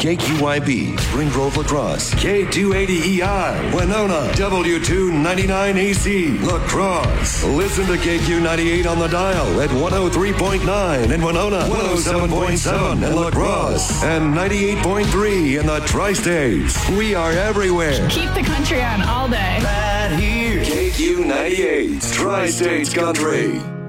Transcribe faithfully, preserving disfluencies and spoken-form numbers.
K Q Y B, Spring Grove, La Crosse. K two eighty E I, Winona. W two ninety-nine A C, La Crosse. Listen to K Q ninety-eight on the dial at one oh three point nine in Winona, one oh seven point seven in La Crosse, and ninety-eight point three in the Tri-States. We are everywhere. Keep the country on all day. Right here. K Q ninety-eight, Tri-States Country.